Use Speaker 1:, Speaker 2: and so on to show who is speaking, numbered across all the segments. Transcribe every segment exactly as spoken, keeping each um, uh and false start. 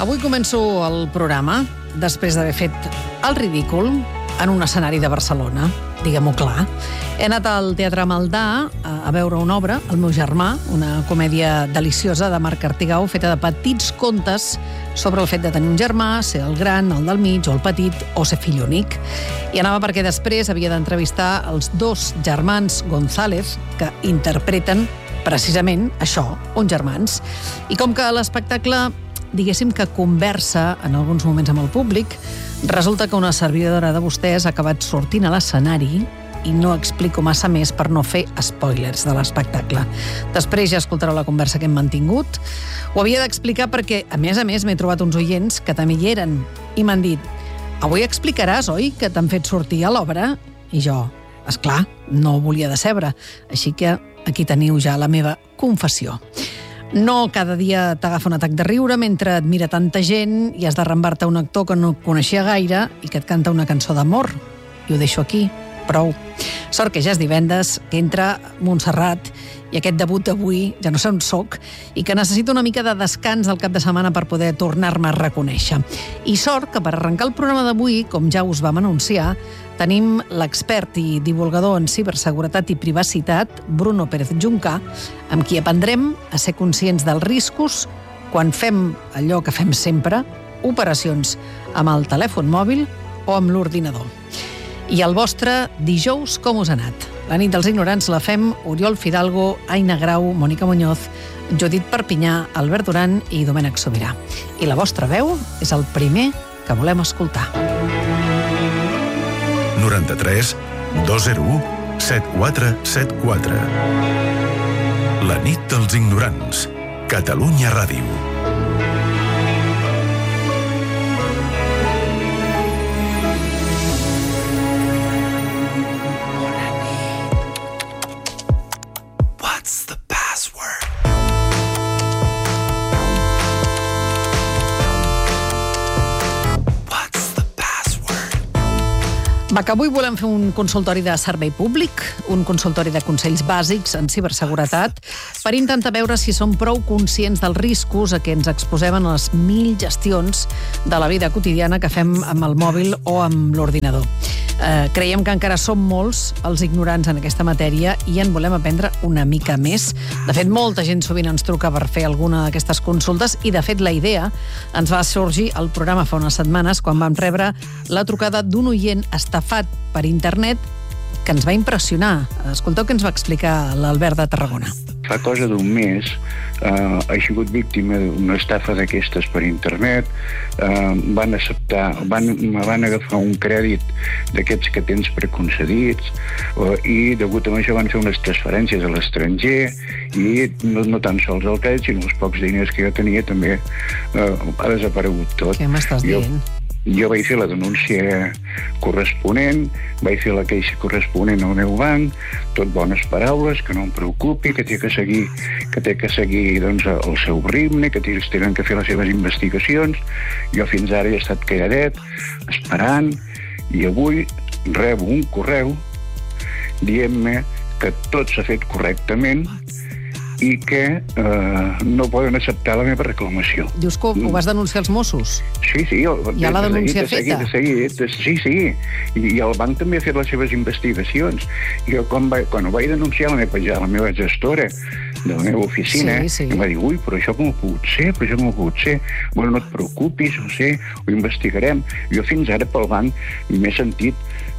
Speaker 1: Avui començo el programa després d'haver fet el ridícul en un escenari de Barcelona, diguem-ho clar. He anat al Teatre Maldà a veure una obra, El meu germà, una comèdia deliciosa de Marc Artigau, feta de petits contes sobre el fet de tenir un germà, ser el gran, el del mig, o el petit, o ser fill únic. I anava perquè després havia d'entrevistar els dos germans González, que interpreten precisament això, uns germans. I com que l'espectacle, diguéssim que conversa en alguns moments amb el públic, resulta que una servidora de vostès ha acabat sortint a l'escenari i no explico massa més per no fer spoilers de l'espectacle. Després ja escoltareu la conversa que hem mantingut. Ho havia d'explicar perquè, a més a més, m'he trobat uns oients que també hi eren i m'han dit: avui explicaràs, oi, que t'han fet sortir a l'obra? I jo, esclar, no ho volia decebre. Així que aquí teniu ja la meva confessió. No cada dia t'agafa un atac de riure mentre et mira tanta gent i has de rembar-te un actor que no coneixia gaire i que et canta una cançó d'amor. I ho deixo aquí. Prou. Sort que ja és divendres, que entra Montserrat i aquest debut d'avui ja no sé on soc i que necessito una mica de descans al cap de setmana per poder tornar-me a reconèixer. I sort que per arrencar el programa d'avui, com ja us vam anunciar, tenim l'expert i divulgador en ciberseguretat i privacitat, Bruno Pérez Juncà, amb qui aprendrem a ser conscients dels riscos quan fem allò que fem sempre, operacions amb el telèfon mòbil o amb l'ordinador. I el vostre dijous, com us ha anat? La nit dels ignorants la fem Oriol Fidalgo, Aina Grau, Mònica Muñoz, Judit Perpinyà, Albert Duran i Domènec Sobirà. I la vostra veu és el primer que volem escoltar.
Speaker 2: noranta-tres dos zero u set quatre set quatre. La nit dels ignorants. Catalunya Ràdio.
Speaker 1: Va, que avui volem fer un consultori de servei públic, un consultori de consells bàsics en ciberseguretat, per intentar veure si som prou conscients dels riscos a què ens exposem en les mil gestions de la vida quotidiana que fem amb el mòbil o amb l'ordinador. Eh, creiem que encara som molts els ignorants en aquesta matèria i en volem aprendre una mica més. De fet, molta gent sovint ens truca per fer alguna d'aquestes consultes i, de fet, la idea ens va sorgir al programa fa unes setmanes quan vam rebre la trucada d'un oient estafat per internet que ens va impressionar. Escolteu què ens va explicar l'Albert de Tarragona.
Speaker 3: Fa cosa d'un mes eh, he sigut víctima d'una estafa d'aquestes per internet. Eh, van acceptar, van, van agafar un crèdit d'aquests que tens preconcedits eh, i degut a això van fer unes transferències a l'estranger i no, no tan sols el crèdit, sinó els pocs diners que jo tenia també eh, ha desaparegut tot.
Speaker 1: Què m'estàs dient?
Speaker 3: Jo vaig fer la denúncia corresponent, vaig fer la queixa corresponent al meu banc, tot bones paraules, que no em preocupi, que té que seguir, que té que seguir doncs, el seu ritme, que tenen que fer les seves investigacions. Jo fins ara he estat calladet, esperant, i avui rebo un correu dient-me que tot s'ha fet correctament i que eh, no poden acceptar la meva reclamació.
Speaker 1: Dius que ho vas denunciar als Mossos?
Speaker 3: Sí, sí. El,
Speaker 1: Hi ha la denúncia feta?
Speaker 3: De seguit, de seguit, sí, sí. I, I el banc també ha fet les seves investigacions. Jo, quan, va, quan ho vaig denunciar, la meva, la meva gestora de la meva oficina, sí, sí. Em va dir, ui, però això com ho ha pogut ser? Però això com ho ha pogut ser? Bueno, no et preocupis, no sé, ho investigarem. Jo fins ara pel banc m'he sentit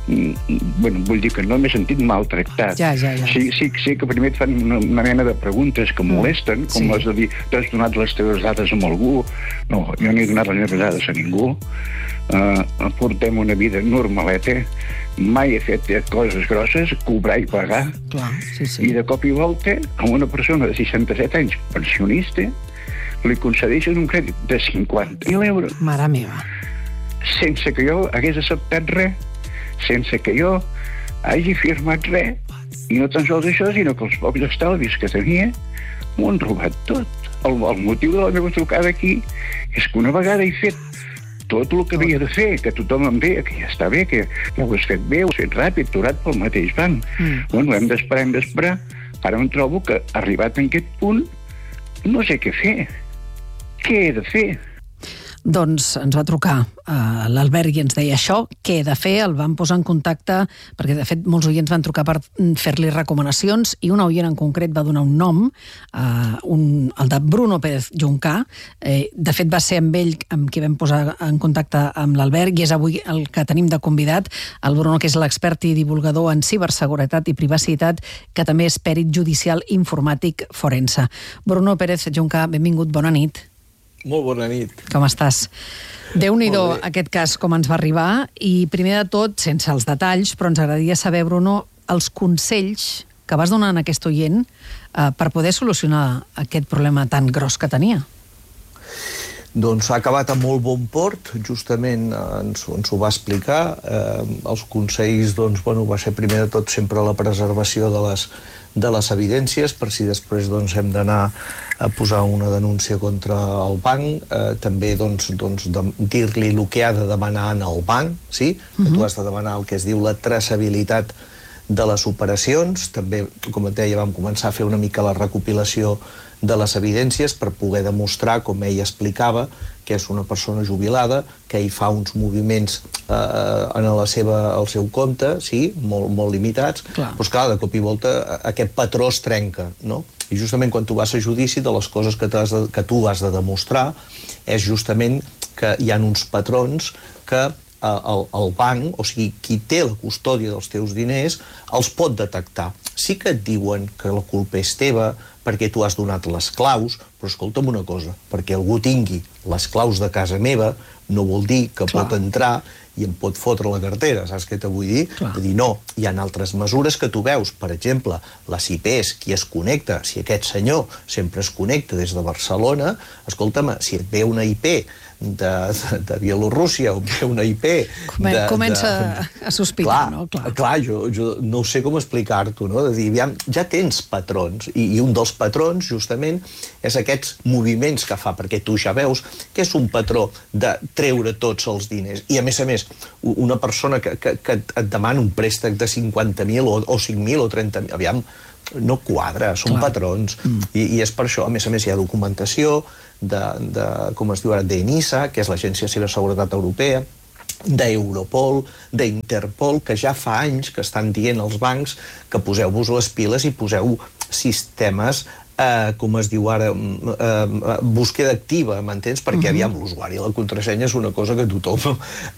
Speaker 3: bueno, vull dir que no m'he sentit maltractat.
Speaker 1: Ja, ja, ja.
Speaker 3: Sí, sí, sí que primer et fan una, una mena de preguntes que molesten, com sí. Les de dir, t'has donat les teves dades amb algú? No, jo no he donat les meves dades a ningú. Uh, portem una vida normaleta, mai he fet coses grosses, cobrar i pagar.
Speaker 1: Clar, sí, sí.
Speaker 3: I de cop i volta, a una persona de seixanta-set anys, pensionista, li concedeixen un crèdit de cinquanta mil euros.
Speaker 1: Mare meva.
Speaker 3: Sense que jo hagués acceptat res, sense que jo hagi firmat res, i no tan sols això, sinó que els pocs estalvis que tenia m'ho han robat tot. El, el motiu de la meva trucada aquí és que una vegada he fet tot el que havia de fer, que tothom em veia, que ja està bé, que ja ho has fet bé, ho has fet ràpid, aturat pel mateix banc. Mm. Bueno, hem d'esperar, hem d'esperar. Ara em trobo que, arribat en aquest punt, no sé què fer. Què he de fer?
Speaker 1: Doncs ens va trucar uh, l'Albert i ens deia això, què he de fer, el vam posar en contacte, perquè de fet molts oients van trucar per fer-li recomanacions i un oient en concret va donar un nom, uh, un, el de Bruno Pérez Juncà. Eh, de fet va ser amb ell amb qui vam posar en contacte amb l'Albert i és avui el que tenim de convidat, el Bruno, que és l'expert i divulgador en ciberseguretat i privacitat, que també és pèrit judicial informàtic forense. Bruno Pérez Juncà, benvingut, bona nit.
Speaker 4: Molt bona nit.
Speaker 1: Com estàs? Déu-n'hi-do aquest cas com ens va arribar i primer de tot, sense els detalls, però ens agradaria saber, Bruno, els consells que vas donar a aquest oient eh, per poder solucionar aquest problema tan gros que tenia.
Speaker 4: Doncs ha acabat a molt bon port, justament ens, ens ho va explicar. Eh, els consells, doncs, bueno, va ser primer de tot sempre la preservació de les, de les evidències, per si després doncs, hem d'anar a posar una denúncia contra el banc, eh, també doncs, doncs, de, dir-li el que ha de demanar en el banc, sí? Uh-huh. Que tu has de demanar el que es diu la traçabilitat de les operacions. També, com et deia, vam començar a fer una mica la recopilació de les evidències per poder demostrar, com ell explicava, que és una persona jubilada, que ell fa uns moviments eh, en la seva, el seu compte, sí, molt, molt limitats, clar. Però clar, de cop i volta aquest patró es trenca, no? I justament quan tu vas a judici, de les coses que, de, que tu has de demostrar és justament que hi ha uns patrons que el, el banc, o sigui, qui té la custòdia dels teus diners, els pot detectar. Sí que et diuen que la culpa és teva perquè tu has donat les claus, però escolta'm una cosa, perquè algú tingui les claus de casa meva no vol dir que Clar. Pot entrar i em pot fotre la cartera, saps què te vull dir? Clar. De dir, no, hi ha altres mesures que tu veus, per exemple, les I Pes, qui es connecta, si aquest senyor sempre es connecta des de Barcelona, escolta'm, si et ve una I P de, de, de Bielorússia o ve una I P...
Speaker 1: Comen,
Speaker 4: de,
Speaker 1: comença
Speaker 4: de...
Speaker 1: a sospitar,
Speaker 4: clar,
Speaker 1: no? Clar,
Speaker 4: clar jo, jo no sé com explicar-t'ho, no? De dir, aviam, ja tens patrons, i, i un dels patrons, justament, és aquests moviments que fa, perquè tu ja veus que és un patró de treure tots els diners. I, a més a més, una persona que, que, que et demana un préstec de cinquanta mil o, o cinc mil o trenta mil, aviam, no quadra, són Clar. Patrons. Mm. I, I és per això, a més a més, hi ha documentació de, de com es diu ara, d'ENISA, que és l'Agència de Ciberseguretat Europea, d'Europol, d'Interpol, que ja fa anys que estan dient als bancs que poseu-vos les piles i poseu sistemes Uh, com es diu ara, uh, búsqueda activa, m'entens? Perquè, uh-huh. aviam, l'usuari, la contrasenya és una cosa que tothom,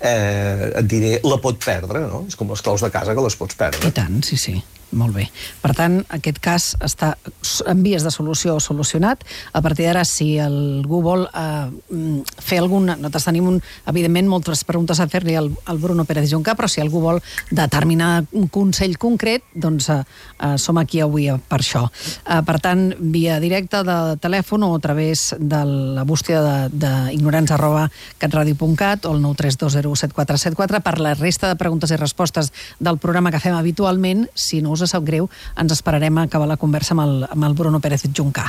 Speaker 4: eh, et diré, la pot perdre, no? És com les claus de casa que les pots perdre.
Speaker 1: I tant, sí, sí. Molt bé. Per tant, aquest cas està en vies de solució o solucionat. A partir d'ara, si algú vol eh, fer alguna... Nosaltres tenim, un, evidentment, moltes preguntes a fer-li al, al Bruno Pérez Juncà, però si algú vol determinar un consell concret, doncs eh, eh, som aquí avui per això. Eh, per tant, via directa de telèfon o a través de la bústia d'ignorants arroba catradio punt cat o el nou tres dos zero set quatre set quatre. Per la resta de preguntes i respostes del programa que fem habitualment, si no us sap greu, ens esperarem a acabar la conversa amb el, amb el Bruno Pérez Juncà.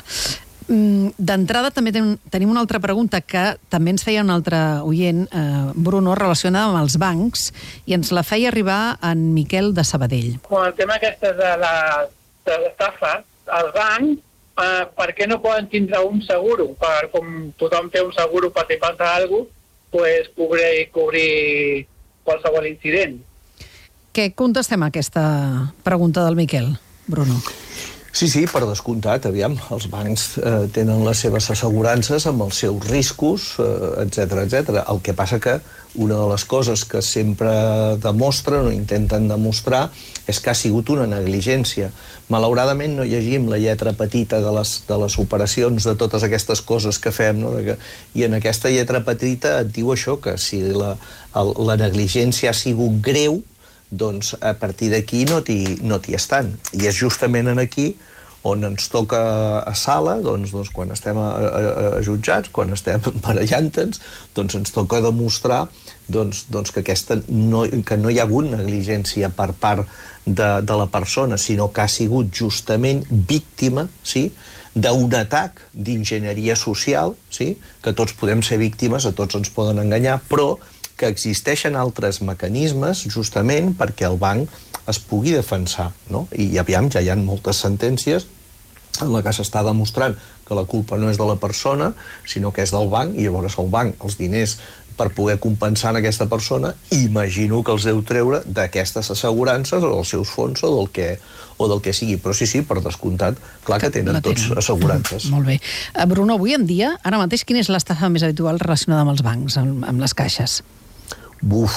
Speaker 1: D'entrada també ten, tenim una altra pregunta que també ens feia un altre oient, eh, Bruno, relacionada amb els bancs, i ens la feia arribar en Miquel de Sabadell.
Speaker 5: Com el tema aquest de la de l'estafa, el banc, eh, per què no poden tindre un seguro? Per, com tothom té un seguro per si passa alguna cosa, pues, cobrir, cobrir qualsevol incident.
Speaker 1: Què contestem a aquesta pregunta del Miquel, Bruno?
Speaker 4: Sí, sí, per descomptat, aviam, els bancs eh, tenen les seves assegurances amb els seus riscos, eh, etcètera, etcètera. El que passa que una de les coses que sempre demostren o intenten demostrar és que ha sigut una negligència. Malauradament no llegim la lletra petita de les, de les operacions, de totes aquestes coses que fem, no? De que, i en aquesta lletra petita et diu això, que si la, el, la negligència ha sigut greu, doncs a partir d'aquí no t'hi no t'hi estan. I és justament en aquí on ens toca a sala, doncs, doncs quan estem a, a, a jutjats, quan estem barallant-nos, doncs ens toca demostrar doncs, doncs que, aquesta no, que no hi ha hagut negligència per part de, de la persona, sinó que ha sigut justament víctima, sí?, d'un atac d'enginyeria social, sí?, que tots podem ser víctimes, a tots ens poden enganyar, però que existeixen altres mecanismes justament perquè el banc es pugui defensar, no? I aviam, ja hi ha moltes sentències en la que s'està demostrant que la culpa no és de la persona, sinó que és del banc, i llavors el banc, els diners per poder compensar en aquesta persona, imagino que els deu treure d'aquestes assegurances o dels seus fons o del que, o del que sigui. Però sí, sí, per descomptat, clar que tenen tots assegurances.
Speaker 1: Molt bé. Bruno, avui en dia, ara mateix, quina és l'estafa més habitual relacionada amb els bancs, amb, amb les caixes?
Speaker 4: Buf...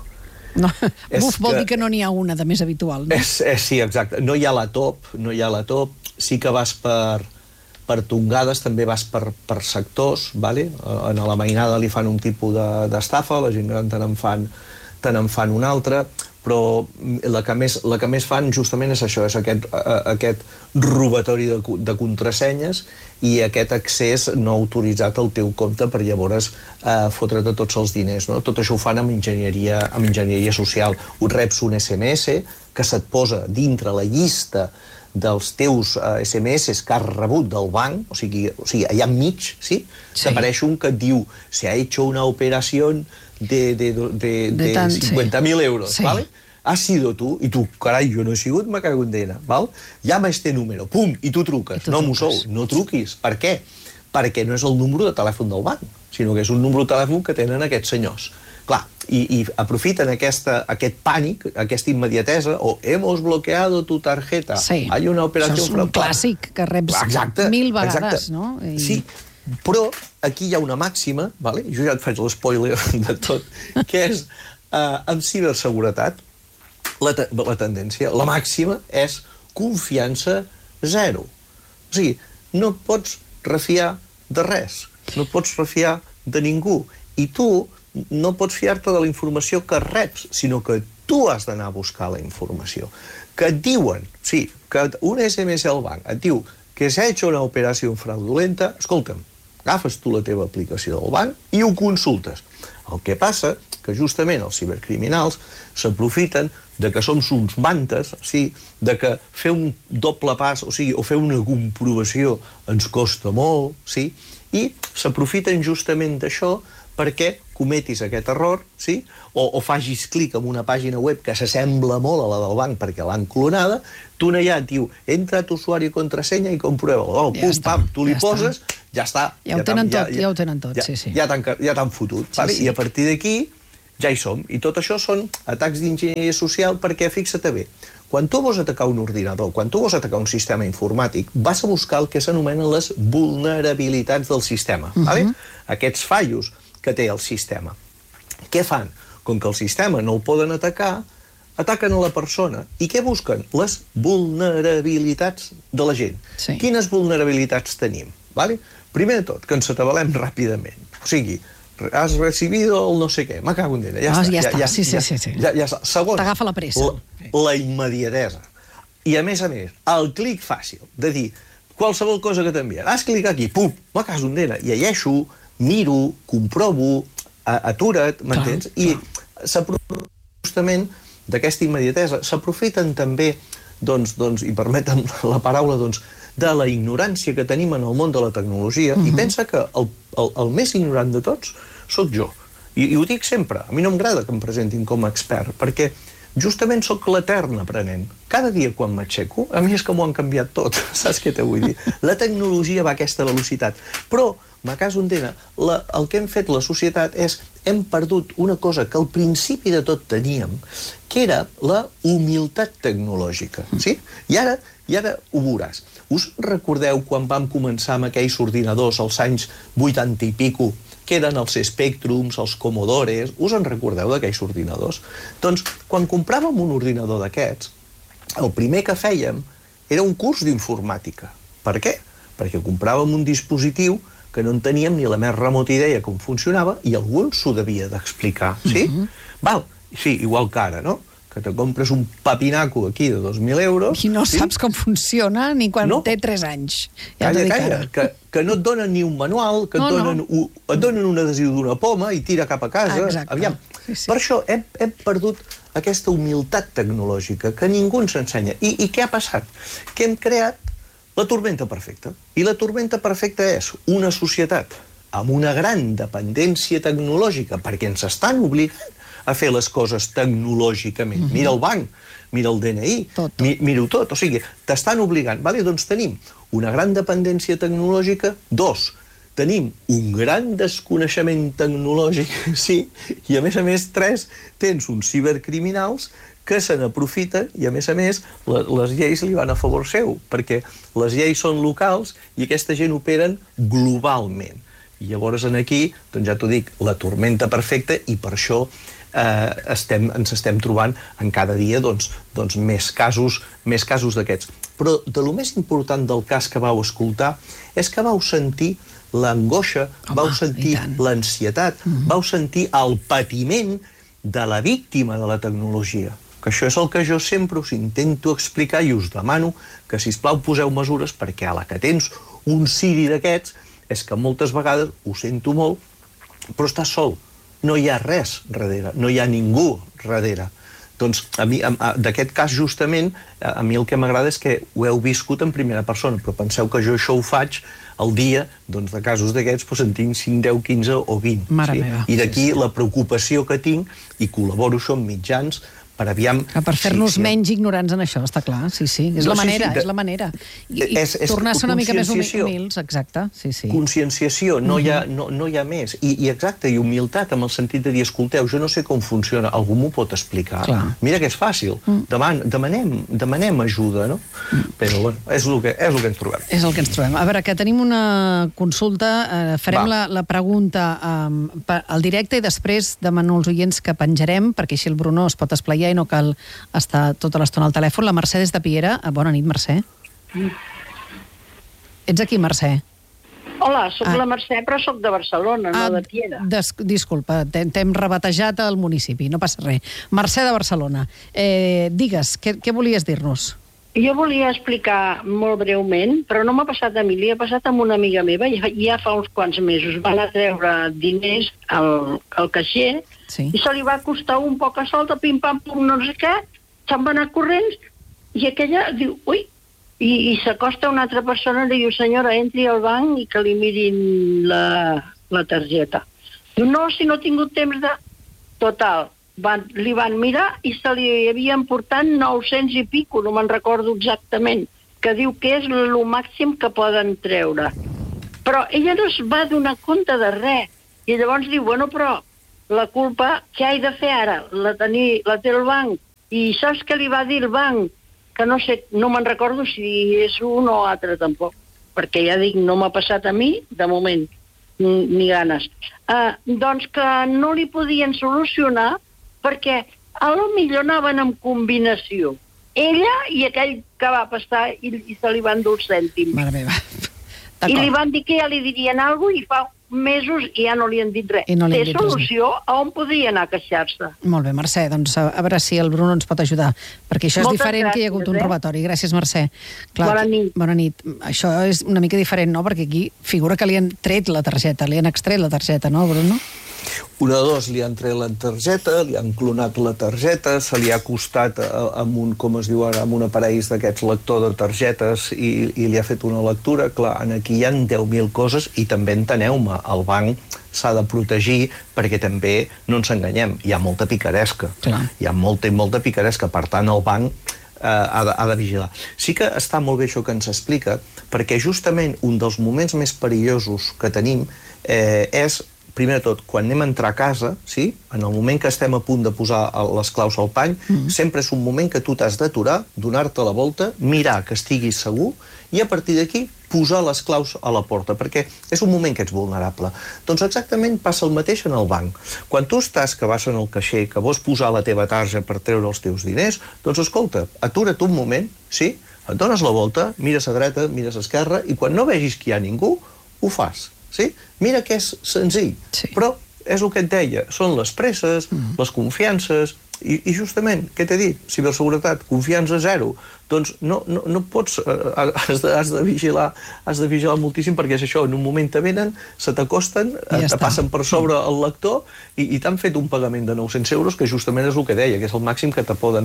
Speaker 1: No, buf vol dir que no n'hi ha una de més habitual, no?
Speaker 4: És, és, sí, exacte. No hi ha la top, no hi ha la top. Sí que vas per, per tongades, també vas per, per sectors, vale? En la mainada li fan un tipus d'estafa, la gent gran te n'en fan, te n'en fan una altra, però la que més, la que més fan justament és això, és aquest, aquest robatori de, de contrasenyes i aquest accés no autoritzat al teu compte per llavors eh, fotre't tots els diners, no? Tot això ho fan amb enginyeria, amb enginyeria social. Ho reps un esse eme esse que se't posa dintre la llista dels teus eh, esse eme esses que has rebut del banc, o sigui, o sigui allà enmig, sí? Sí. T'apareix un que et diu se ha hecho una operació de, de, de, de, de cincuenta mil euros, sí. ¿Vale? Has sido tu, i tu, carai, jo no he sigut, me cago en dena, val? Llama este número, pum, i tu truques. I tu no m'ho sou, no truquis. Per què? Perquè no és el número de telèfon del banc, sinó que és un número de telèfon que tenen aquests senyors. Clar, i, i aprofiten aquesta, aquest pànic, aquesta immediatesa, o hemos bloqueado tu tarjeta.
Speaker 1: Sí,
Speaker 4: hay una operació...
Speaker 1: Això és un clàssic que reps exacte, mil vegades,
Speaker 4: exacte.
Speaker 1: No? I...
Speaker 4: Sí, però aquí hi ha una màxima, vale? Jo ja et faig l'espoiler de tot, que és, eh, amb ciberseguretat, la, te la tendència, la màxima, és confiança zero. O sigui, no et pots refiar de res, no et pots refiar de ningú, i tu no pots fiar-te de la informació que reps, sinó que tu has d'anar a buscar la informació. Que et diuen, sí, que un esse eme esse al banc et diu que s'ha hecho una operació fraudulenta, escolta'm, agafes tu la teva aplicació del banc i ho consultes. El que passa que justament els cibercriminals s'aprofiten de que som uns mantes, sí, de que fer un doble pas, o sigui, o fer una comprovació ens costa molt, sí, i s'aprofiten justament d'això perquè cometis aquest error, sí? o, o facis clic en una pàgina web que s'assembla molt a la del banc perquè l'han clonada, tu allà et diu, entra tu usuari i contrasenya i comprueba-la. Oh, ja pum, està, pam, tu li ja poses, està. ja està.
Speaker 1: Ja ho tenen tot, ja, ja ho tenen tot,
Speaker 4: ja,
Speaker 1: sí, sí.
Speaker 4: Ja t'han ja fotut, sí, vale? Sí. I a partir d'aquí ja hi som. I tot això són atacs d'enginyeria social perquè, fixa't bé, quan tu vols atacar un ordinador, quan tu vols atacar un sistema informàtic, vas a buscar el que s'anomenen les vulnerabilitats del sistema, uh-huh. vale? Aquests fallos que té el sistema. Què fan? Com que el sistema no el poden atacar, ataquen a la persona. I què busquen? Les vulnerabilitats de la gent.
Speaker 1: Sí.
Speaker 4: Quines vulnerabilitats tenim? Vale? Primer de tot, que ens atabalem ràpidament. O sigui, has recibido el no sé què, me cago en dena, ja
Speaker 1: ah,
Speaker 4: està.
Speaker 1: Ja,
Speaker 4: ja
Speaker 1: està,
Speaker 4: ja,
Speaker 1: sí, sí,
Speaker 4: ja,
Speaker 1: sí. sí.
Speaker 4: Ja, ja està. Segon,
Speaker 1: t'agafa la pressa.
Speaker 4: La, la immediatesa. I a més a més, el clic fàcil, de dir, qualsevol cosa que t'envien, has clicat aquí, pum, me cago en dena, llegeixo, miro, comprovo, atura't, m'entens? I s'aprofiten justament d'aquesta immediatesa, s'aprofiten també, doncs, doncs, i permeten la paraula, doncs, de la ignorància que tenim en el món de la tecnologia, uh-huh. i pensa que el, el, el més ignorant de tots sóc jo. I, I ho dic sempre, a mi no m'agrada que em presentin com a expert, perquè justament sóc l'etern aprenent. Cada dia quan m'aixeco, a mi és que m'ho han canviat tot, saps què te vull dir? La tecnologia va a aquesta velocitat, però me caso en dena, la, el que hem fet la societat és, hem perdut una cosa que al principi de tot teníem, que era la humilitat tecnològica, sí? I ara, i ara ho veuràs. Us recordeu quan vam començar amb aquells ordinadors als anys vuitanta i pico, que eren els Spectrums, els Commodores, us en recordeu d'aquells ordinadors? Doncs, quan compràvem un ordinador d'aquests, el primer que fèiem era un curs d'informàtica. Per què? Perquè compràvem un dispositiu que no en teníem ni la més remota idea com funcionava i algú ens ho devia d'explicar, sí? Uh-huh. Val, sí, igual que ara, no? Que te compres un papinaco aquí de dos mil euros...
Speaker 1: I no
Speaker 4: sí?
Speaker 1: saps com funciona ni quan no. té tres anys. Ja
Speaker 4: calla, calla, que, que no et donen ni un manual, que no, et, donen, no. un, et donen un adhesiu d'una poma i tira cap a casa.
Speaker 1: Exacte.
Speaker 4: Aviam. Sí, sí. Per això hem, hem perdut aquesta humilitat tecnològica que ningú ens ensenya. I, I què ha passat? Que hem creat la tormenta perfecta. I la tormenta perfecta és una societat amb una gran dependència tecnològica perquè ens estan obligant a fer les coses tecnològicament. Mm-hmm. Mira el banc, mira el de ena i,
Speaker 1: tot, tot.
Speaker 4: Mi, mira-ho tot. O sigui, t'estan obligant. Vale? Doncs tenim una gran dependència tecnològica. Dos, tenim un gran desconeixement tecnològic, sí, i a més a més, tres, tens uns cibercriminals que se n'aprofiten i, a més a més, les lleis li van a favor seu, perquè les lleis són locals i aquesta gent operen globalment. I llavors aquí, doncs ja t'ho dic, la tormenta perfecta, i per això eh, estem, ens estem trobant en cada dia doncs, doncs més casos, més casos d'aquests. Però de lo més important del cas que vau escoltar és que vau sentir l'angoixa, vau sentir l'ansietat, mm-hmm. vau sentir el patiment de la víctima de la tecnologia. Que això és el que jo sempre us intento explicar i us demano que, sisplau, poseu mesures, perquè a la que tens un Siri d'aquests és que moltes vegades, ho sento molt, però estàs sol. No hi ha res darrere, no hi ha ningú darrere. Doncs a mi, d'aquest cas, justament, a mi el que m'agrada és que ho heu viscut en primera persona, però penseu que jo això ho faig al dia, doncs de casos d'aquests doncs en tinc cinc, deu, quinze o vint.
Speaker 1: Mare meva.
Speaker 4: I d'aquí la preocupació que tinc, i col·laboro això amb mitjans, per aviam...
Speaker 1: Per fer-nos menys ignorants en això, està clar, sí, sí. És la manera, és la manera. I tornar a ser una mica més humils, exacte, sí, sí.
Speaker 4: Conscienciació, no hi ha més. I exacte, i humilitat, amb el sentit de dir, escolteu, jo no sé com funciona, algú m'ho pot explicar. Mira que és fàcil, demanem ajuda, no? Però, bueno, és el que ens trobem.
Speaker 1: És el que ens trobem. A veure, que tenim una consulta, farem la pregunta al directe i després demano als oients que penjarem, perquè així el Bruno es pot esplaiar i no cal estar tota l'estona al telèfon. La Mercè des de Piera. Bona nit, Mercè. Ets aquí, Mercè?
Speaker 6: Hola, soc la Mercè, però soc de Barcelona, no de Piera.
Speaker 1: Disculpa, t'hem rebatejat el municipi, no passa res. Mercè de Barcelona. Digues, què volies dir-nos?
Speaker 6: Jo volia explicar molt breument, però no m'ha passat a mi, li ha passat a una amiga meva, ja fa uns quants mesos. Van a treure diners al caixer i se li va costar un poc a solta, pim-pam-pum, no sé què, se'n va anar corrents, i aquella diu, ui, i s'acosta una altra persona i diu, senyora, entri al banc i que li mirin la targeta. Diu, no, si no he tingut temps de... Total, li van mirar i se li havien portat nou-cents i pico, no me'n recordo exactament, que diu que és el màxim que poden treure. Però ella no es va donar compte de res. I llavors diu, bueno, però la culpa, què he de fer ara? La té el banc. I saps què li va dir el banc? Que no sé, no me'n recordo si és un o altre tampoc. Perquè ja dic, no m'ha passat a mi, de moment, ni ganes. Doncs que no li podien solucionar perquè a lo millor anaven en combinació. Ella i aquell que va passar i se li van dur els cèntims.
Speaker 1: Mare meva.
Speaker 6: I li van dir que ja li dirien alguna cosa i fa mesos i ja no li han dit res. Té solució a on podria anar a queixar-se.
Speaker 1: Molt bé, Mercè, doncs a veure si el Bruno ens pot ajudar, perquè això és diferent que hi ha hagut un robatori. Gràcies, Mercè.
Speaker 6: Bona nit.
Speaker 1: Bona nit. Això és una mica diferent, no? Perquè aquí figura que li han tret la targeta, li han extret la targeta, no, Bruno?
Speaker 4: Una de dos, li han tret la targeta, li han clonat la targeta, se li ha acostat amb un, com es diu ara, amb un aparell d'aquests lector de targetes i li ha fet una lectura. Clar, aquí hi ha deu mil coses i també enteneu-me, el banc s'ha de protegir perquè també no ens enganyem, hi ha molta picaresca. Hi ha molta i molta picaresca, per tant el banc ha de vigilar. Sí que està molt bé això que ens explica, perquè justament un dels moments més perillosos que tenim és, primer de tot, quan anem a entrar a casa, en el moment que estem a punt de posar les claus al pany, sempre és un moment que tu t'has d'aturar, donar-te la volta, mirar que estiguis segur i a partir d'aquí posar les claus a la porta, perquè és un moment que ets vulnerable. Doncs exactament passa el mateix en el banc. Quan tu estàs que vas en el caixer, que vols posar la teva tarja per treure els teus diners, doncs escolta, atura't un moment, sí? Et dones la volta, mires a dreta, mires a esquerra i quan no vegis que hi ha ningú, ho fas. Mira que és senzill, però és el que et deia, són les presses, les confiances, i justament, què t'he dit? Ciberseguretat, confiança zero, doncs no pots, has de vigilar, has de vigilar moltíssim perquè és això, en un moment te venen, se t'acosten, te passen per sobre el lector i t'han fet un pagament de nou-cents euros que justament és el que deia, que és el màxim que te poden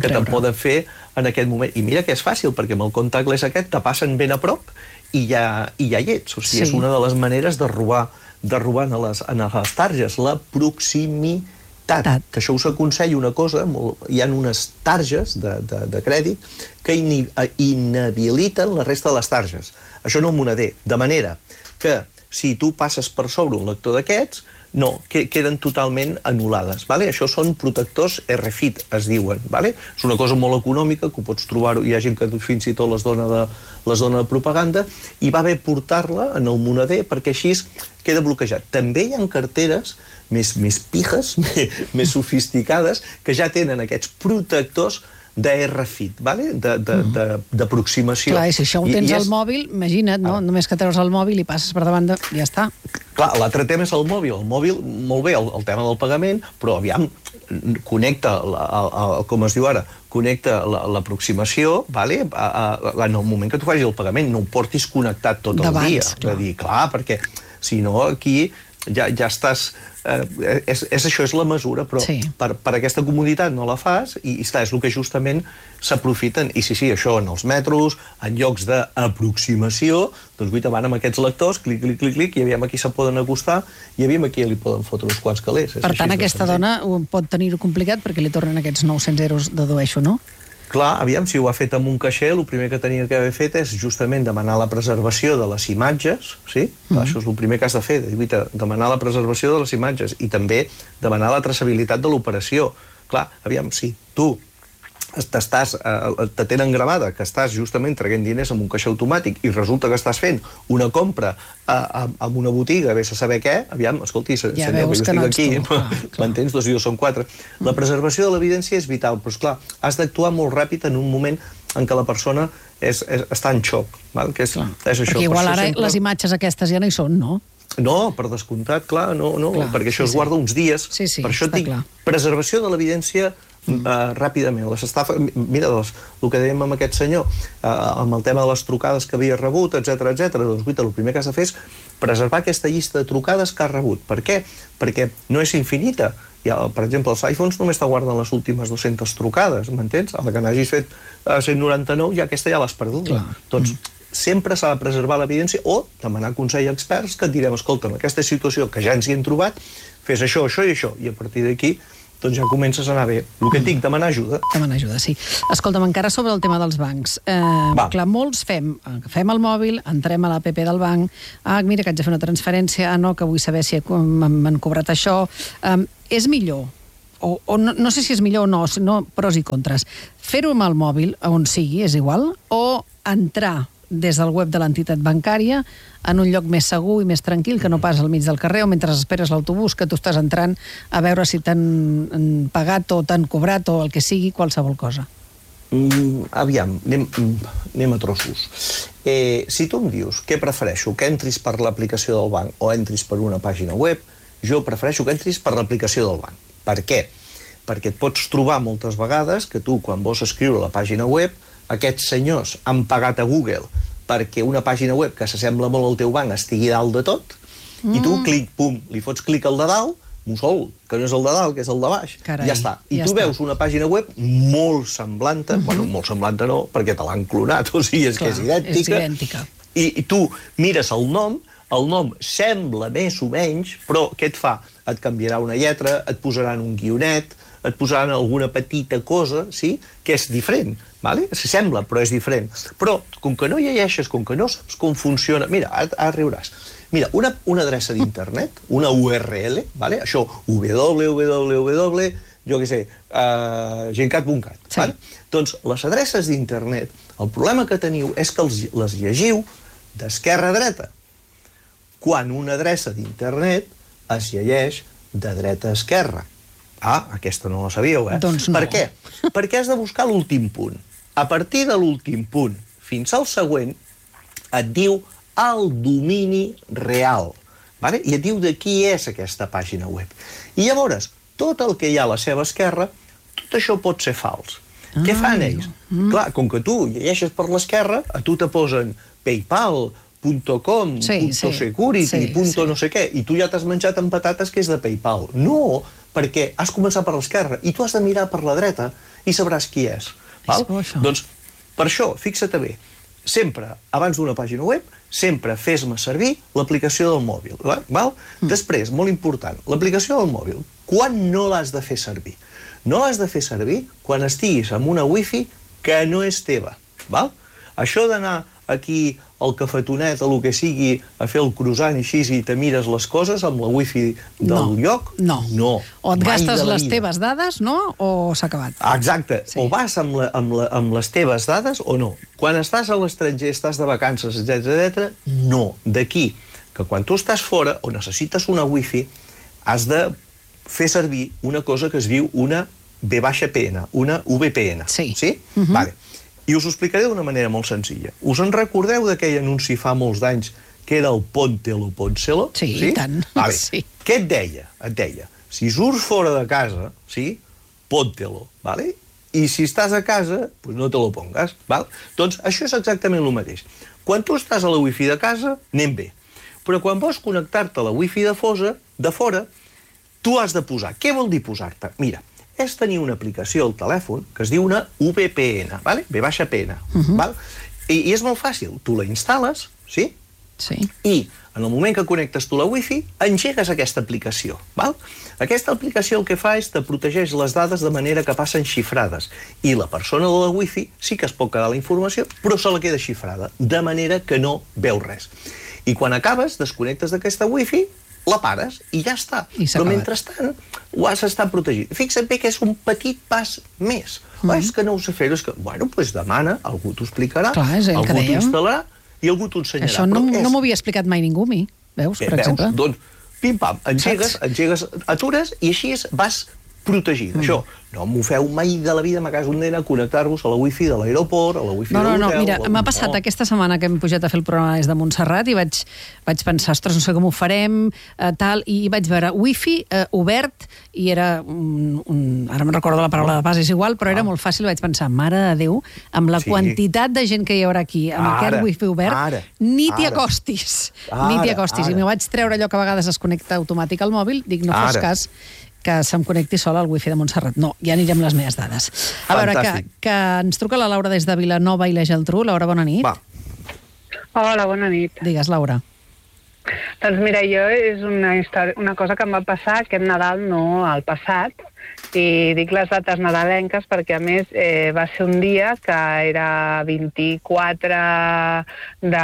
Speaker 4: fer en aquest moment. I mira que és fàcil, perquè amb el contactless aquest te passen ben a prop i ja hi ets. O sigui, és una de les maneres de robar en les targes, la proximitat. T A T, que això us aconsella una cosa, molt, hi ha unes targes de, de, de crèdit que inhabiliten la resta de les targes. Això no moneder, de manera que si tu passes per sobre un lector d'aquests, no, que queden totalment anul·lades. Vale? Això són protectors R F I D, es diuen. Vale? És una cosa molt econòmica, que ho pots trobar, hi ha gent que fins i tot les dona de, les dona de propaganda, i va bé portar-la en el moneder perquè així queda bloquejat. També hi ha carteres més, més pijes, més, més sofisticades, que ja tenen aquests protectors de R F I D, vale? d'aproximació.
Speaker 1: Clar, i si això ho tens al mòbil, imagina't, no? Només que treus el mòbil i passes per davant de... ja està.
Speaker 4: Clar, l'altre tema és el mòbil. El mòbil, molt bé, el, el tema del pagament, però aviam, connecta, la, el, el, com es diu ara, connecta l'aproximació, vale? a, a, en el moment que tu facis el pagament, no ho portis connectat tot el dia. Clar. És dir, clar, perquè si no aquí ja, ja estàs... Eh, és, és això, és la mesura, però sí. per, per aquesta comoditat no la fas i, i està, és el que justament s'aprofiten. I sí, sí, això en els metros, en llocs d'aproximació, doncs vull van amb aquests lectors, clic, clic, clic, clic, i aviam aquí se poden acostar i aviam aquí li poden fotre uns quants calés.
Speaker 1: Per tant, aquesta dona pot tenir-ho complicat perquè li tornen aquests nou-cents euros, dedueixo, no?
Speaker 4: Clar, aviam, si ho ha fet amb un caixer, el primer que tenia que haver fet és justament demanar la preservació de les imatges, sí? Mm. Això és el primer que has de fer, demanar la preservació de les imatges i també demanar la traçabilitat de l'operació. Clar, aviam, si tu t'estàs, eh, te tenen gravada que estàs justament traient diners amb un caixer automàtic i resulta que estàs fent una compra a, a, a una botiga, vés a saber què, aviam, escolti, ja senyor, que jo estic no aquí, m'entens? Dos i dos són quatre. Mm. La preservació de l'evidència és vital, però esclar, has d'actuar molt ràpid en un moment en què la persona és, és, està en xoc, val? Que és, és això.
Speaker 1: Perquè igual
Speaker 4: per
Speaker 1: ara
Speaker 4: sempre...
Speaker 1: les imatges aquestes ja no hi són, no?
Speaker 4: No, per descomptat, clar, no, no, clar, perquè això sí, es guarda sí. uns dies.
Speaker 1: Sí, sí,
Speaker 4: per això dic,
Speaker 1: clar.
Speaker 4: Preservació de l'evidència mm. uh, ràpidament. Les estafa... Mira, les, el que dèiem amb aquest senyor, uh, amb el tema de les trucades que havia rebut, etcètera, etcètera, doncs, guita, el primer que has de fer és preservar aquesta llista de trucades que has rebut. Per què? Perquè no és infinita. Ja, per exemple, els iPhones només te guarden les últimes dues-centes trucades, m'entens? A la que n'hagis fet uh, cent noranta-nou, ja aquesta ja l'has perdut. Doncs mm. sempre s'ha de preservar l'evidència o demanar consell a experts que et direm, escolta, en aquesta situació que ja ens hi hem trobat, fes això, això i això, i a partir d'aquí doncs ja comences a anar bé. El que et dic, demanar ajuda.
Speaker 1: Demanar ajuda, sí. Escolta'm, encara sobre el tema dels bancs. Eh, clar, molts fem, fem el mòbil, entrem a l'app del banc, ah, mira, que haig de fer una transferència, ah, no, que vull saber si m'han cobrat això. Eh, és millor, o, o no, no sé si és millor o no, no, pros i contres, fer-ho amb el mòbil, on sigui, és igual, o entrar des del web de l'entitat bancària en un lloc més segur i més tranquil que no pas al mig del carrer o mentre esperes l'autobús que tu estàs entrant a veure si t'han pagat o t'han cobrat o el que sigui, qualsevol cosa.
Speaker 4: Mm, aviam, anem, anem a trossos. Eh, si tu em dius què prefereixo, que entris per l'aplicació del banc o entris per una pàgina web, jo prefereixo que entris per l'aplicació del banc. Per què? Perquè et pots trobar moltes vegades que tu, quan vols escriure a la pàgina web, aquests senyors han pagat a Google perquè una pàgina web que s'assembla molt al teu banc estigui dalt de tot, mm. i tu, clic, pum, li fots clic al de dalt, mussol, que no és el de dalt, que és el de baix,
Speaker 1: Carai,
Speaker 4: ja està. I
Speaker 1: ja
Speaker 4: tu
Speaker 1: està.
Speaker 4: veus una pàgina web molt semblanta, mm-hmm. bueno, molt semblanta no, perquè te l'han clonat, o sigui, és Clar, que és idèntica.
Speaker 1: És idèntica.
Speaker 4: I, I tu mires el nom, el nom sembla més o menys, però què et fa? Et canviarà una lletra, et posaran un guionet, et posaran alguna petita cosa, sí?, que és diferent, vale? Se sembla, però és diferent. Però, com que no llegeixes, com que no saps com funciona... Mira, ara, ara riuràs. Mira, una, una adreça d'internet, una U R L, vale? Això, www, jo què sé, uh, gencat punt cat, sí. Vale? Doncs les adreces d'internet, el problema que teniu és que els, les llegiu d'esquerra a dreta. Quan una adreça d'internet es llegeix de dreta a esquerra. Ah, aquesta no la sabíeu, eh?
Speaker 1: Doncs no.
Speaker 4: Per què? Perquè has de buscar l'últim punt. A partir de l'últim punt fins al següent et diu el domini real. Vale? I et diu de qui és aquesta pàgina web. I llavors, tot el que hi ha a la seva esquerra, tot això pot ser fals. Ah, què fan ells? Mm. Clar, com que tu llegeixes per l'esquerra, a tu te posen PayPal, .com,
Speaker 1: sí,
Speaker 4: punto
Speaker 1: sí,
Speaker 4: security,
Speaker 1: sí,
Speaker 4: punto
Speaker 1: sí.
Speaker 4: no sé què, i tu ja t'has menjat amb patates que és de PayPal. No, perquè has començat per l'esquerra i tu has de mirar per la dreta i sabràs qui és. Val?
Speaker 1: És
Speaker 4: Doncs, per això, fixa't bé, sempre, abans d'una pàgina web, sempre fes-me servir l'aplicació del mòbil. Val? Mm. Després, molt important, l'aplicació del mòbil, quan no l'has de fer servir? No l'has de fer servir quan estiguis amb una wifi que no és teva. Val? Això d'anar aquí al cafetonet, a lo que sigui, a fer el croissant així i te mires les coses amb la wifi del
Speaker 1: no,
Speaker 4: lloc?
Speaker 1: No.
Speaker 4: No.
Speaker 1: O et gastes les teves dades, no? O s'ha acabat.
Speaker 4: Exacte. Sí. O vas amb, la, amb, la, amb les teves dades o no. Quan estàs a l'estranger, estàs de vacances, etcètera, etcètera, no. D'aquí que quan tu estàs fora o necessites una wifi, has de fer servir una cosa que es diu una V P N, una V P N.
Speaker 1: Sí.
Speaker 4: Sí?
Speaker 1: Uh-huh.
Speaker 4: Vale. I us ho explicaré d'una manera molt senzilla. Us en recordeu d'aquell anunci fa molts d'anys que era el Póntelo, Pónselo?
Speaker 1: Sí, sí? I tant.
Speaker 4: Vale.
Speaker 1: Sí.
Speaker 4: Què et deia? Et deia, si surts fora de casa, sí, póntelo, vale? I si estàs a casa, pues no te lo pongas, val? Doncs això és exactament el mateix. Quan tu estàs a la wifi de casa, anem bé. Però quan vols connectar-te a la wifi de, fosa, de fora, tu has de posar. Què vol dir posar-te? Mira, és tenir una aplicació al telèfon que es diu una V P N, vale? V P N, uh-huh. val? I, I és molt fàcil. Tu la instal·les, sí?
Speaker 1: Sí.
Speaker 4: I en el moment que connectes tu la wifi, engegues aquesta aplicació, val? Aquesta aplicació el que fa és te protegeix les dades de manera que passen xifrades. I la persona de la wifi sí que es pot quedar la informació, però se la queda xifrada, de manera que no veu res. I quan acabes, desconnectes d'aquesta wifi, la pares i ja està.
Speaker 1: I
Speaker 4: però mentrestant ho has estat protegit. Fixa't bé que és un petit pas més. Mm. Oh, és que no ho sé fer, és que, bueno, doncs demana, algú t'ho explicarà,
Speaker 1: clar, és el
Speaker 4: algú
Speaker 1: que
Speaker 4: t'ho instal·larà i algú t'ho ensenyarà.
Speaker 1: Això no,
Speaker 4: és...
Speaker 1: no m'ho havia explicat mai ningú a mi, veus, per
Speaker 4: veus?
Speaker 1: exemple.
Speaker 4: Doncs, pim-pam, engegues, engegues, atures i així vas protegit. Mm. Això, no m'ho feu mai de la vida, me cas un nen a connectar-vos a la wifi de l'aeroport, a la wifi
Speaker 1: no,
Speaker 4: de
Speaker 1: no,
Speaker 4: l'hotel...
Speaker 1: No, mira,
Speaker 4: la...
Speaker 1: m'ha passat no. aquesta setmana que hem pujat a fer el programa des de Montserrat i vaig, vaig pensar, ostres, no sé com ho farem, eh, tal, i vaig veure wifi eh, obert, i era un, un... ara me'n recordo la paraula de pas, és igual, però era molt fàcil, vaig pensar, mare de Déu, amb la sí. quantitat de gent que hi haurà aquí, amb ara, aquest wifi obert, ara, ni t'hi acostis, ara, ni t'hi acostis. Ara. I m'ho vaig treure allò que a vegades es connecta automàtic al mòbil, dic, no fos ara. cas que se'm connecti sola al wifi de Montserrat. No, ja aniré amb les meves dades. A veure, que, que ens truca la Laura des de Vilanova i la Geltrú. Laura, bona nit.
Speaker 4: Va.
Speaker 7: Hola, bona nit.
Speaker 1: Digues, Laura.
Speaker 7: Doncs mira, jo és una, història, una cosa que em va passar aquest Nadal, no al passat, i dic les dates nadalenques perquè, a més, eh, va ser un dia que era vint-i-quatre de...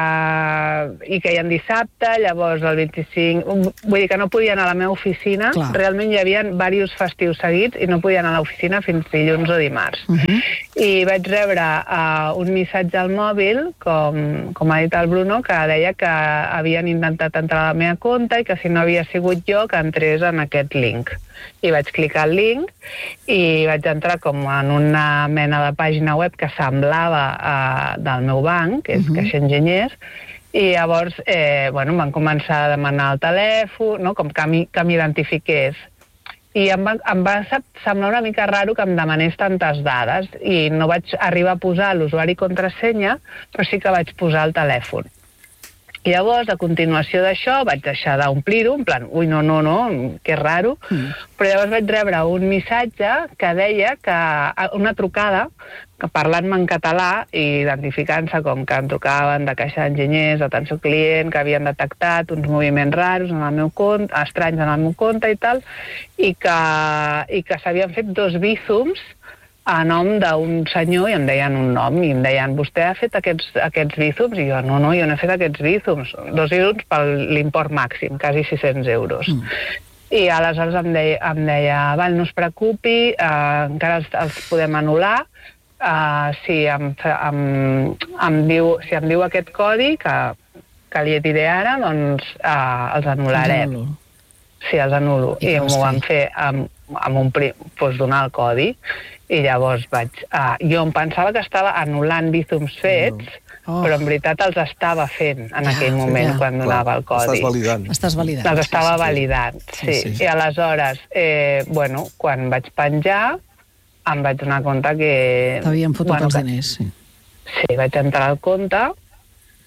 Speaker 7: i que hi ha dissabte, llavors el vint-i-cinc... Vull dir que no podia anar a la meva oficina. Clar. Realment hi havia diversos festius seguits i no podia anar a l'oficina fins dilluns o dimarts. Uh-huh. I vaig rebre uh, un missatge al mòbil, com, com ha dit el Bruno, que deia que havien intentat entrar a la meva compte i que si no havia sigut jo, que entrés en aquest link. I vaig clicar el link i vaig entrar com en una mena de pàgina web que semblava uh, del meu banc, que és uh-huh. Caixa Enginyers, i llavors eh, bueno, em van començar a demanar el telèfon, no? Com que m'identifiqués. I em va, em va semblar una mica raro que em demanés tantes dades i no vaig arribar a posar l'usuari i contrasenya, però sí que vaig posar el telèfon. I llavors, a continuació d'això, vaig deixar d'omplir-ho, en plan, ui, no, no, no, que raro, mm. però llavors vaig rebre un missatge que deia que una trucada, que parlant-me en català i identificant-se com que em trucaven de Caixa d'Enginyers, atenció client, que havien detectat uns moviments raros en el meu compte, estranys en el meu compte i tal, i que, i que s'havien fet dos bízums a nom d'un senyor i em deien un nom i em deien, vostè ha fet aquests, aquests bízums? I jo, no, no, jo no he fet aquests bízums. Dos bízums per l'import màxim, quasi sis-cents euros. Mm. I aleshores em deia, em deia val, no es preocupi, eh, encara els, els podem anul·lar, eh, si, em, em, em diu, si em diu aquest codi, que, que li diré ara, doncs eh, els anul·larem. Sí, els anulo. I, I m'ho van fer amb, amb un prim, doncs donar el codi. I llavors vaig... Uh, jo em pensava que estava anul·lant bízums fets, oh. però en veritat els estava fent en ja, aquell moment, ja. quan donava el codi.
Speaker 4: Estàs validant.
Speaker 1: Estàs validant.
Speaker 7: Els estava
Speaker 1: sí, sí,
Speaker 7: validant, sí.
Speaker 1: sí. sí, sí.
Speaker 7: I aleshores, eh, bueno, quan vaig penjar, em vaig donar compte que...
Speaker 1: T'havien fotut
Speaker 7: bueno,
Speaker 1: els
Speaker 7: que,
Speaker 1: diners, sí.
Speaker 7: Sí, vaig entrar al compte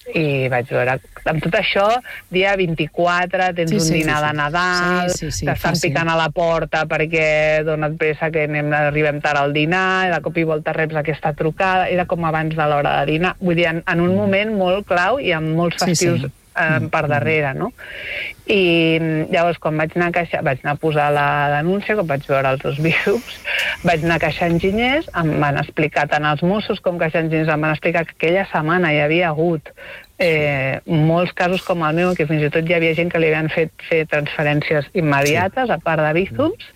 Speaker 7: i vaig veure, amb tot això, dia vint-i-quatre, tens
Speaker 1: Sí,
Speaker 7: un
Speaker 1: sí,
Speaker 7: dinar
Speaker 1: sí, sí.
Speaker 7: de Nadal,
Speaker 1: Sí, sí, sí,
Speaker 7: t'estan
Speaker 1: fàcil.
Speaker 7: picant a la porta perquè dona't pressa que anem, arribem tard al dinar, i de cop i volta reps aquesta trucada, era com abans de l'hora de dinar. Vull dir, en, en un moment molt clau i amb molts
Speaker 1: Sí, sí.
Speaker 7: festius eh, per darrere, no? I llavors, quan vaig anar a queixar, vaig anar a posar la denúncia, quan vaig veure els dos vídeos, vaig anar a queixar enginyers, em van explicar tant els Mossos com queixar enginyers, em van explicar que aquella setmana hi havia hagut eh, molts casos com el meu, que fins i tot hi havia gent que li havien fet fer transferències immediates, a part de bízums,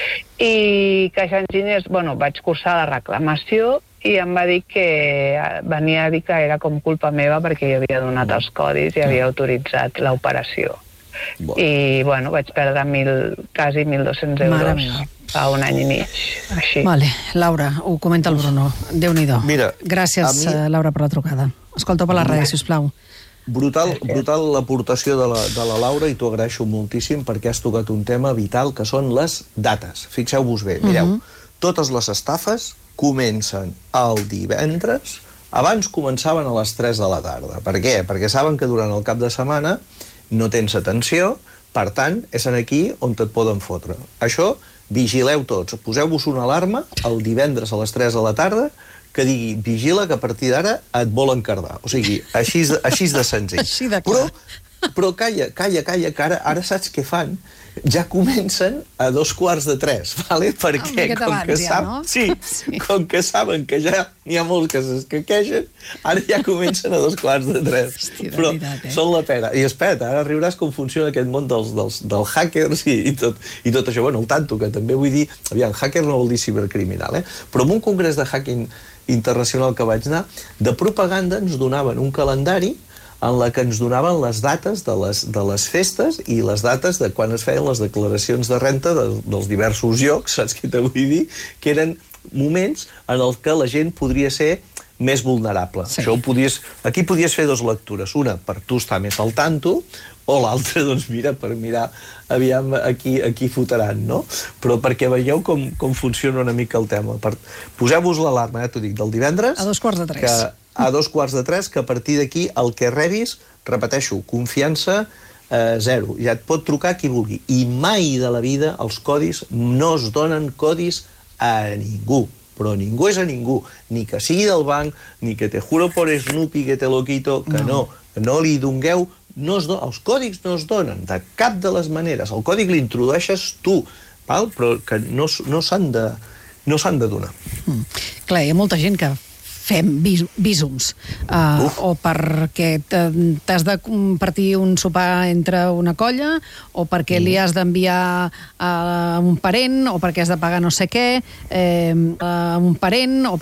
Speaker 7: i queixar enginyers, bueno, vaig cursar la reclamació, i em va dir que venia a dir que era com culpa meva perquè jo havia donat els codis i havia autoritzat l'operació.
Speaker 4: Bon.
Speaker 7: I, bueno, vaig perdre mil, quasi mil dos-cents
Speaker 1: Mare
Speaker 7: euros
Speaker 1: meva.
Speaker 7: fa un any i mig, així.
Speaker 1: Vale, Laura, ho comenta el Bruno. Déu-n'hi-do.
Speaker 4: Mira,
Speaker 1: Gràcies,
Speaker 4: a mi-
Speaker 1: eh, Laura, per la trucada. Escolta per la ràdio, sisplau.
Speaker 4: Brutal, brutal l'aportació de, la, de la Laura, i t'ho agraeixo moltíssim perquè has tocat un tema vital, que són les dates. Fixeu-vos bé, mireu, uh -huh. totes les estafes comencen el divendres, abans començaven a les tres de la tarda. Per què? Perquè saben que durant el cap de setmana no tens atenció, per tant, és aquí on et poden fotre. Això, vigileu tots, poseu-vos una alarma el divendres a les tres de la tarda que digui, vigila que a partir d'ara et volen cardar. O sigui, així, de- així de senzill.
Speaker 1: Així de clar.
Speaker 4: Però, però calla, calla, calla, que ara, ara saps què fan? Ja comencen a dos quarts de tres, vale? Perquè
Speaker 1: miqueta
Speaker 4: com
Speaker 1: abans,
Speaker 4: que,
Speaker 1: ja,
Speaker 4: sap,
Speaker 1: no?
Speaker 4: sí,
Speaker 1: Sí.
Speaker 4: com que saben que ja n'hi ha molts que s'escaquegen, ara ja comencen a dos quarts de tres.
Speaker 1: Hòstia, de
Speaker 4: Però
Speaker 1: veritat, eh?
Speaker 4: són la pera. I espera't, ara riuràs com funciona aquest món dels, dels, dels hackers i, i, tot, i tot això. Bueno, el tanto, que també vull dir... Aviam, hacker no vol dir cibercriminal, eh? Però en un congrés de hacking internacional que vaig anar, de propaganda ens donaven un calendari en la que ens donaven les dates de les, de les festes i les dates de quan es feien les declaracions de renta de, dels diversos llocs, saps què te vull dir? Que eren moments en els que la gent podria ser més vulnerable.
Speaker 1: Sí.
Speaker 4: Això ho podies, aquí podies fer dues lectures, una per tu estar més al tanto, o l'altra, doncs mira, per mirar aviam aquí, aquí fotran, no? Però perquè veieu com, com funciona una mica el tema. Per... Poseu-vos l'alarma, eh, t'ho dic, del divendres...
Speaker 1: A dos quarts de tres.
Speaker 4: Que, a dos quarts de tres, que a partir d'aquí el que rebis, repeteixo, confiança eh, zero. Ja et pot trucar qui vulgui. I mai de la vida els codis no es donen codis a ningú. Però ningú és a ningú. Ni que sigui del banc, ni que te juro por Snoopy que te lo quito, que no. No, no li dongueu... No es do... Els còdics no es donen de cap de les maneres. El còdic l'introdueixes tu, val? Però que no, no s'han de, no s'han de donar.
Speaker 1: Mm. Clar, hi ha molta gent que fem vis bísums, uh, o perquè t'has de compartir un sopar entre una colla, o perquè mm. li has d'enviar a un parent, o perquè has de pagar no sé què, eh, a un parent, o